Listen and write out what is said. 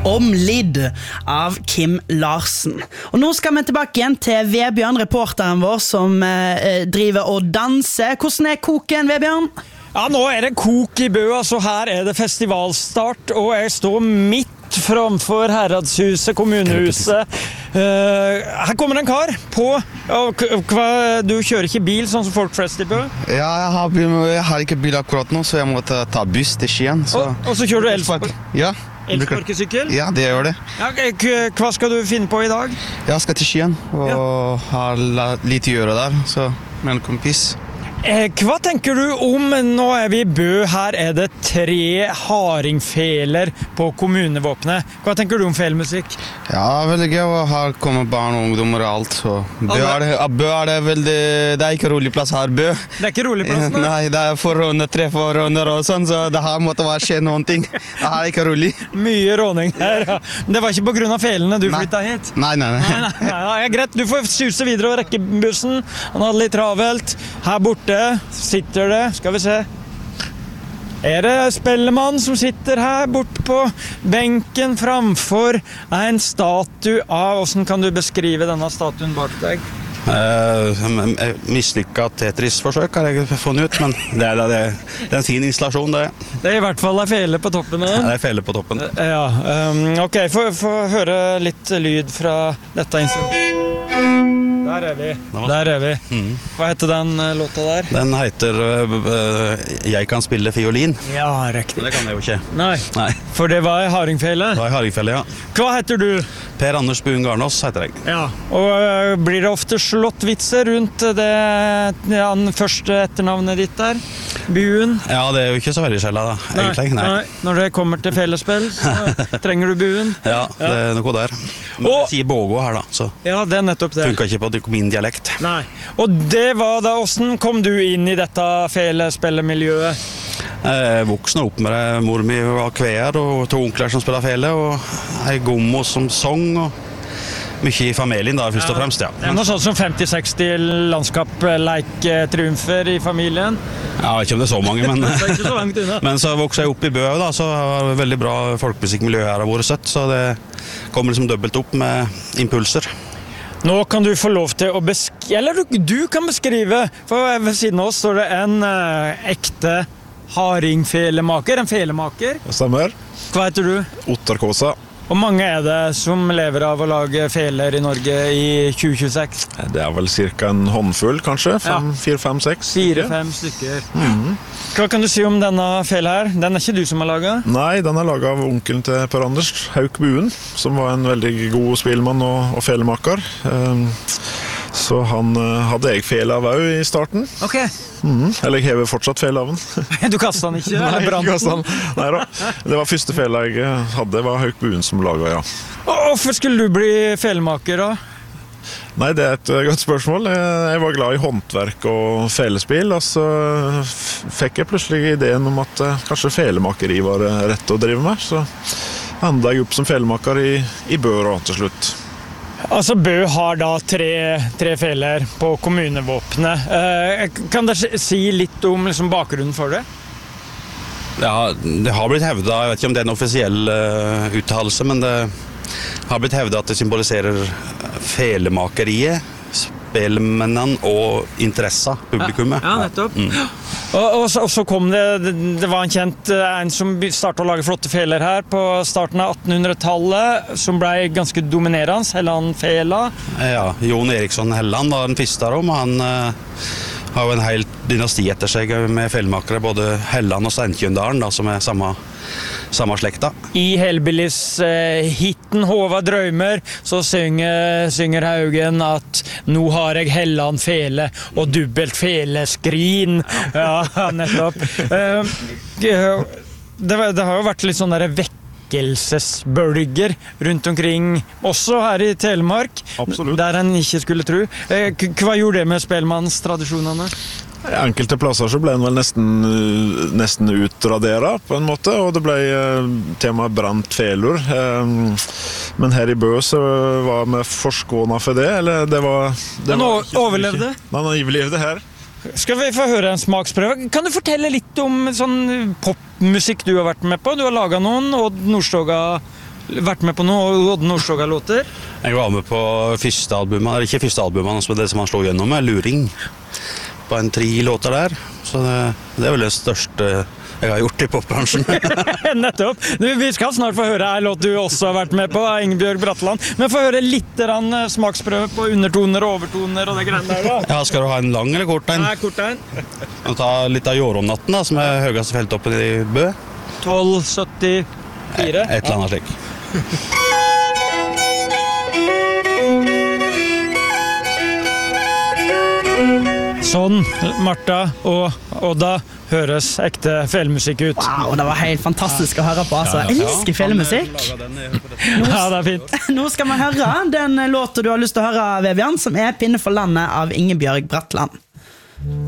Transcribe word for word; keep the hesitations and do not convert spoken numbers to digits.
Om Lidd av Kim Larsen. Og nå skal vi tilbake igjen til Vebjørn, reporteren vår, som eh, driver og danser. Hvordan er koken, Vebjørn? Ja, nå er det kok i Bø, altså her er det festivalstart, og jeg står midt framfor Herredshuset, kommunehuset. Uh, her kommer en kar på, og hva, du kjører ikke bil sånn som folk flest i Bø? Ja, jeg har, jeg har ikke bil akkurat nå, så jeg må ta, ta buss til Skien. Så. Og, og så kjører du elspark? Ja. Elsparkesykkel? Ja, det gjør det. Ja, hva skal du finne på i dag? Jeg skal til Skien, og ja. har litt å gjøre der, så med en kompis. Eh, hva tenker du om, nå er vi i Bø, her er det tre hardingfeler på kommunevåpenet. Hva tenker du om felmusikk? Ja, veldig gøy, og her kommer barn og ungdommer og alt, så Bø er det, Bø er det veldig, det er ikke rolig plass her, Bø. Det er ikke rolig plass, da? Nei, det er forrådende, tre forrådende og sånn, så det her måtte være skje noen ting. Det er ikke rolig. Mye råning her, ja. Det var ikke på grunn av felene du flyttet hit? Nei, nei, nei. nei, nei, nei ja, greit, du får suse videre og rekke bussen. Han hadde litt travelt. Her borte sitter det, skal vi se. Er det Spellemann som sitter her borte på benken framfor en statue av, hvordan kan du beskrive denne statuen bak deg? Uh, mislykket Tetris-forsøk har jeg funnet ut, men det er, det, det er en fin installasjon, det. Det er i hvert fall en fele på toppen. Ja, det er fele på toppen. Uh, ja, um, ok, få høre litt lyd fra dette instrumentet. Der er vi, der er vi. Mm. Hva heter den låta der? Den heter uh, Jeg kan spille fiolin. Ja, riktig. Det kan jeg jo ikke. Nei, Nei. For det var hardingfele. Det var hardingfele, ja. Hva heter du? Per Anders Buen Garnås heter jeg. Ja, og uh, blir det ofte slått vitser rundt det ja, første etternavnet ditt der? Buen? Ja, det er jo ikke så veldig skjellig da, egentlig. Nei. Nei. Når det kommer til felespill, så trenger du buen. Ja, det er noe der. Men jeg sier Bågå her da, så ja, det er nettopp det. Funker ikke på min dialekt. Nei, og det var da, hvordan kom du inn i dette felespillemiljøet? Jeg voksne opp med det. Mor mi var kveer, og to onkler som spiller fele, og ei gommo som sang, og mye i familien da, først og fremst, ja. Det er noe sånt som femti-seksti landskap-leik-triumfer i familien? Ja, jeg vet ikke om det er så mange, men, det er ikke så langt unna. Men så vokste jeg opp i Bø, da, så var det veldig bra folkemusikkmiljø her av våre søtt, så det kommer liksom dobbelt opp med impulser. Nå kan du få lov til å beskrive, eller du, du kan beskrive, for ved siden av oss står det en uh, ekte hardingfelemaker, en felemaker. Det stemmer. Hva heter du? Ottar Kåsa. Hvor mange er det som lever av å lage feler i Norge i tjue tjueseks? Det er vel cirka en håndfull, kanskje? Fem, ja. Fire, fem, seks? Fire-fem stykker. Mm-hmm. Hva kan du si om denne fela her? Den er ikke du som har laget? Nei, den er laget av onkelen til Per Anders, Hauk Buen, som var en veldig god spillmann og, og felemaker. Um, så han uh, hadde jeg fela av au i starten. Ok. Mm, eller jeg hever fortsatt fela av den. Du kastet den ikke? Nei, ikke kastet den. Neida. Det var første fela jeg hadde, det var Hauk Buen som laget, ja. Hvorfor skulle du bli felemaker da? Nei, det er et godt spørsmål. Jeg var glad i håndverk og felespill, og så fikk jeg plutselig ideen om at kanskje felemakeri var rett å drive med, så endte jeg opp som felemaker i, i Bø da, til slutt. Altså Bø har da tre, tre feler på kommunevåpenet. Eh, kan dere si litt om liksom, bakgrunnen for det? Ja, det har blitt hevdet, jeg vet ikke om det er en offisiell uh, uttalelse, men det har blitt hevdet at det symboliserer felemakeriet, spelmennene og interessa, publikummet. Ja, ja nettopp. Mm. Og, og, så, og så kom det, det, det var en kjent en som startet å lage flotte feler her på starten av attenhundretallet, som ble ganske dominerende, Helland Fela. Ja, Jon Eriksson Helland var den første av dem, han uh, har jo en hel dynasti etter seg med felmakere, både Helland og Steinkjøndalen, da, som er samme, samme slekta. I Hellbillies-hitten eh, Håva Drøymer så synger, synger Haugen at nå har jeg Helland fele og dubbelt feleskrin. Ja, nettopp. Eh, det, det har jo vært litt sånn der vekkelsesbølger rundt omkring, også her i Telemark. Absolutt. Der en ikke skulle tro. Eh, hva gjorde det med spelmannstradisjonene? I enkelte plasser så ble den vel nesten, nesten utraderet på en måte, og det ble til og med brent felor. Men her i Bø så var vi forskånet for det, eller det var... Det Den var overlevde? Den overlevde her. Skal vi få høre en smaksprøve? Kan du fortelle litt om sånn popmusikk du har vært med på? Du har laget noen, og Nordstoga vært med på noe Odd Nordstoga-låter? Jeg var med på første albumet, eller ikke første albumet, men det som han slår gjennom med, Luring. På en tre låter der, så det, det er vel det største jeg har gjort i popbransjen. Nettopp. Du, vi skal snart få høre en låt du også har vært med på, Ingebjørg Bratland. Men få høre litt rann, smaksprøve på undertoner og overtoner og det greiene der da. Ja, skal du ha en lang eller kort en? Nei, kort en. Og ta litt av Jåromnatten da, som er høyeste feltoppen i Bø. tolv syttifire. Et eller annet slik. Sånn, Martha og Odda, høres ekte felemusikk ut. Wow, det var helt fantastisk å høre på. Altså. Jeg elsker felemusikk. Ja, det er fint. Nå skal vi høre den låten du har lyst til å høre, Vebjørn, som er Pinne for landet av Ingebjørg Bratland.